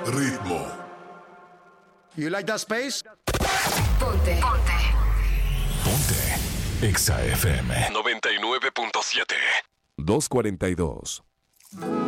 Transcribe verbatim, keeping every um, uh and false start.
ritmo. You like that space? Ponte. Ponte. Ponte. Exa F M noventa y nueve punto siete. dos cuarenta y dos.